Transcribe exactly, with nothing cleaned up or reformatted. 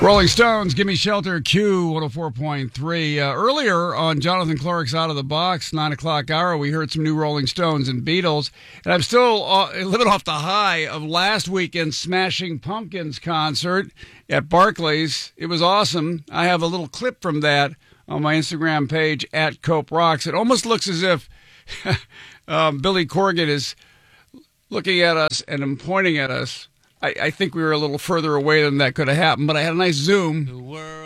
Rolling Stones, Gimme Shelter, Q one oh four point three. Uh, earlier on Jonathan Clark's Out of the Box, nine o'clock hour, we heard some new Rolling Stones and Beatles. And I'm still uh, living off the high of last weekend's Smashing Pumpkins concert at Barclays. It was awesome. I have a little clip from that on my Instagram page, at Cope Rocks. It almost looks as if um, Billy Corgan is looking at us and pointing at us. I, I think we were a little further away than that could have happened, but I had a nice zoom.